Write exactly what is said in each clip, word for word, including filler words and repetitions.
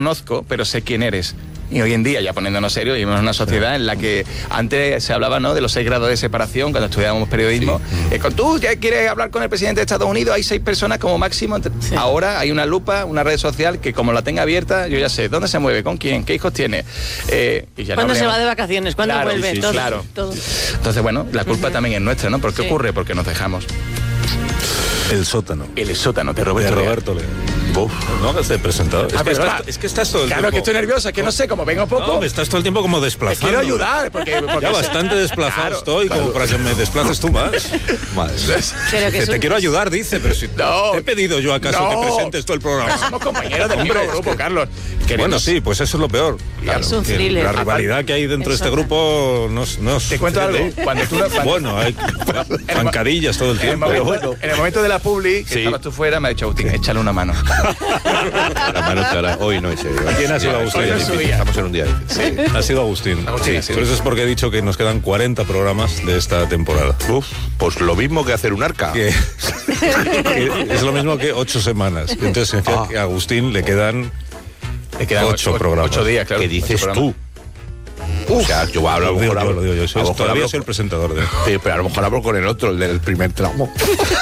conozco, pero sé quién eres. Y hoy en día, ya poniéndonos serios, vivimos en una sociedad en la que antes se hablaba, ¿no?, de los seis grados de separación cuando estudiábamos periodismo. Sí. Eh, con tú ya quieres hablar con el presidente de Estados Unidos, hay seis personas como máximo. Sí. Ahora hay una lupa, una red social que como la tenga abierta, yo ya sé dónde se mueve, con quién, qué hijos tiene. Eh, y ya ¿Cuándo no se va de vacaciones? ¿Cuándo claro, vuelve? Sí, todo, claro. Todo. Entonces, bueno, la culpa uh-huh. también es nuestra, ¿no? ¿Por qué sí. ocurre? Porque nos dejamos. El sótano. El sótano de Roberto, de Roberto Leal. Uf, no hagas de presentado. Es, ah, que estás, está, es que estás todo el claro, tiempo. Claro, que estoy nerviosa, es que no sé, como vengo poco. No, me estás todo el tiempo como desplazando. Te quiero ayudar, porque. porque ya bastante desplazado claro, estoy, claro. como para que me desplaces tú más. Madre. Pero que te, un... te quiero ayudar, dice, pero si. No. ¿Te he pedido yo acaso no. que presentes todo el programa? Somos compañeros del mismo grupo, Carlos. Bueno, sí, pues eso es lo peor. Claro, es un thriller. La rivalidad que hay dentro de este grupo no, no Te cuento algo. Cuando tú cuando... Bueno, hay zancadillas todo el tiempo. En el momento, en el momento de la publi, que sí. estabas tú fuera, me ha dicho Agustín, échale una mano. La mano estará, hoy no es serio. ¿Quién ha sido Agustín? Estamos en un día difícil. Sí. Ha sido Agustín. Agustín sí. Por eso es porque he dicho que nos quedan cuarenta programas de esta temporada. Uf, pues lo mismo que hacer un arca. Que, que es lo mismo que ocho semanas. Entonces significa ah. que a Agustín le quedan, le quedan ocho, ocho programas. Ocho días, claro. ¿Qué dices tú? Uf, o sea, yo hablo, a lo mejor hablo, lo digo yo, soy, todavía hablo, soy el presentador de... Sí, pero a lo mejor hablo con el otro, el del primer tramo.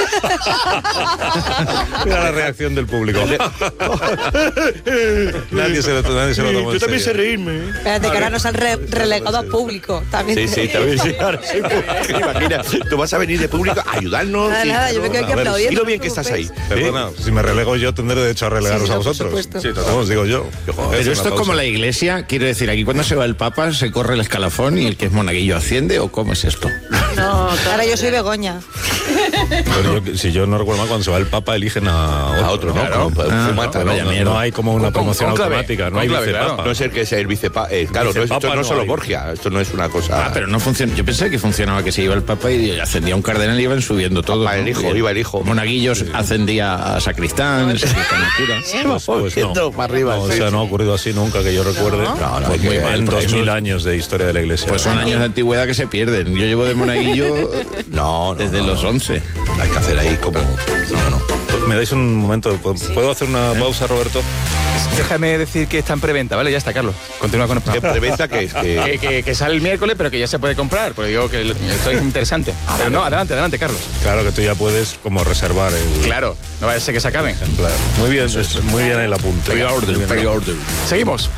Mira la reacción del público. nadie se lo, nadie se lo tomó en Yo también sé serio. reírme. Espérate, que ahora nos han re relegado a público. También sí, sí, también sí. Ahora sí, imagina, tú vas a venir de público a ayudarnos. Nada, sí, nada, yo me quedo aquí aplaudiendo. Y lo bien que estás ahí. Perdona, si me relego yo tendré derecho a relegaros sí, a no, vosotros. Sí, os digo yo. Pero esto es como la iglesia, quiero decir, aquí cuando se va el Papa se corre el escalafón y el que es monaguillo asciende, ¿o cómo es esto? No, ahora yo soy Begoña. Pero yo, si yo no recuerdo mal, cuando se va el Papa eligen a otro, a otro, ¿no? Claro. Como, ah, fumata, no, ¿no? No, no hay como una con, promoción con clave, automática, no hay clave, vicepapa. Claro. No es el que sea el vicepapa. Eh, claro, no, esto no es solo Borgia, esto no es una cosa... Ah, pero no funciona. Yo pensé que funcionaba que se iba el Papa y ascendía un cardenal y iban subiendo todo. Papa, ¿no? El hijo, iba el hijo. Monaguillos sí. ascendía a sacristán, sacristán a cura. Pues, pues no, para arriba, no, o sea, no ha ocurrido así nunca que yo recuerde. No, no, pues muy mal, en dos mil eso, años de historia de la iglesia. Pues son años de antigüedad que se pierden. Yo llevo de monaguillo no, no, desde no, los no. once. Hay que hacer ahí como... No, no. ¿Me dais un momento? ¿Puedo hacer una pausa, Roberto? Déjame decir que está en preventa, ¿vale? Ya está, Carlos. Continúa con el ¿Qué preventa que es? Que... Que, que, que sale el miércoles, pero que ya se puede comprar. Porque digo que esto es interesante. Pero no, adelante, adelante, Carlos. Claro que tú ya puedes como reservar el... Claro, no vaya a ser que se acaben. Claro. Muy bien, es, muy bien el apunte. Pre-order, pre-order. Seguimos.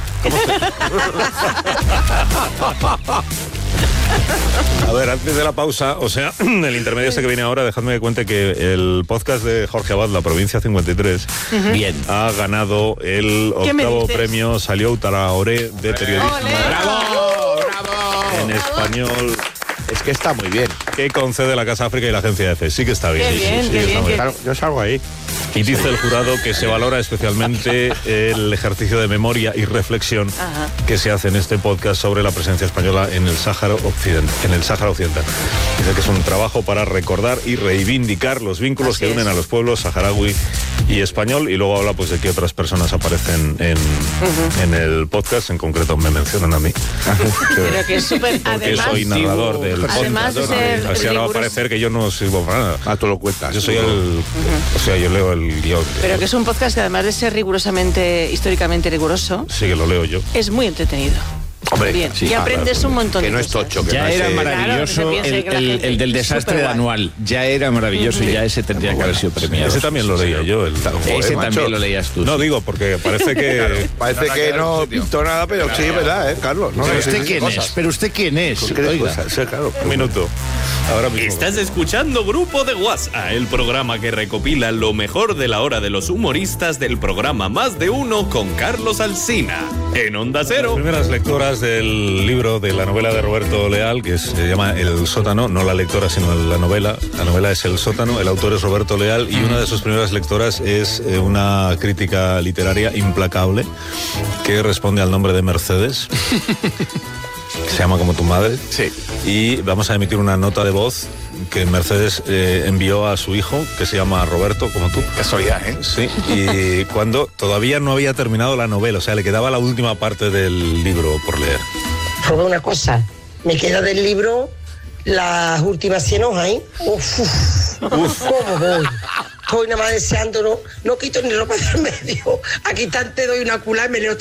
A ver, antes de la pausa, o sea, el intermedio este que viene ahora, dejadme que cuente que el podcast de Jorge Abad, La Provincia cincuenta y tres, uh-huh. bien, ha ganado el octavo premio Salió Traoré de periodismo. ¡Olé! ¡Bravo! ¡Bravo! En español. Es que está muy bien. Que concede la Casa África y la Agencia Efe. Sí que está bien. Qué bien, sí, sí, qué sí, bien, bien. Claro, yo salgo ahí. Y dice el jurado que se valora especialmente el ejercicio de memoria y reflexión Ajá. que se hace en este podcast sobre la presencia española en el Sáhara Occidental. En el Sáhara Occidental. Dice que es un trabajo para recordar y reivindicar los vínculos Así que unen es. a los pueblos saharaui y español. Y luego habla pues de que otras personas aparecen en, uh-huh. en el podcast. En concreto me mencionan a mí. Pero que es súper... Porque además, soy narrador del podcast. Además de ser Así ahora va a parecer que yo no sirvo para nada. Ah, tú lo cuentas. Yo soy el... Uh-huh. O sea, yo leo el guión. Pero que es un podcast que además de ser rigurosamente, históricamente riguroso... Sí, que lo leo yo. Es muy entretenido. Hombre, bien. Sí, y aprendes claro, un montón que de no cosas. es tocho, que ya no era es, maravilloso claro, el, el, el del desastre de anual. Ya era maravilloso y ya ese tendría que haber sido premiado. Ese también lo leía yo. El, Joder, ese macho. También lo leías tú. No digo porque parece que... Claro, parece no, que no pintó nada, pero claro, sí, es verdad, ¿eh, Carlos? No, ¿Pero no, usted sí, quién cosas. es? ¿Pero usted quién es? Oiga. Sí, claro. Un minuto. Ahora mismo. Estás escuchando Grupo de WhatsApp, el programa que recopila lo mejor de la hora de los humoristas del programa Más de Uno con Carlos Alsina, en Onda Cero. Las primeras lectoras del libro de la novela de Roberto Leal, que se llama El Sótano, no la lectora, sino la novela. La novela es El Sótano, el autor es Roberto Leal y una de sus primeras lectoras es una crítica literaria implacable que responde al nombre de Mercedes. Se llama como tu madre. Sí. Y vamos a emitir una nota de voz que Mercedes eh, envió a su hijo, que se llama Roberto, como tú. Casualidad, ¿eh? Sí, y cuando todavía no había terminado la novela, o sea, le quedaba la última parte del libro por leer. Probé una cosa, me queda del libro las últimas cien hojas, ¿eh? Uf, uf, uf. ¿Cómo voy? Estoy nada más deseándolo, no quito ni ropa del medio. Aquí te doy una culá y me leo